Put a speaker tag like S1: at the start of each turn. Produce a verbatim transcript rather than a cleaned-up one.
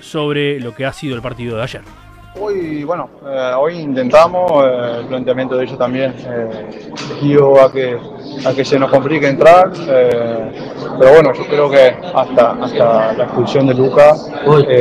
S1: sobre lo que ha sido el partido de ayer.
S2: Hoy, bueno, eh, hoy intentamos, eh, el planteamiento de ellos también eh, dio a que, a que se nos complique entrar, eh, pero bueno, yo creo que hasta, hasta la expulsión de Luca, eh,